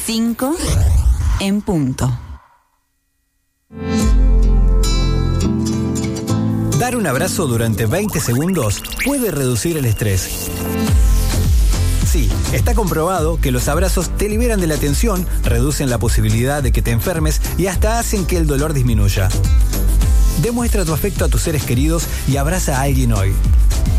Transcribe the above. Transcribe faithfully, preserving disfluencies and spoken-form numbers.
cinco en punto. Dar un abrazo durante veinte segundos puede reducir el estrés. Sí, está comprobado que los abrazos te liberan de la tensión, reducen la posibilidad de que te enfermes y hasta hacen que el dolor disminuya. Demuestra tu afecto a tus seres queridos y abraza a alguien hoy.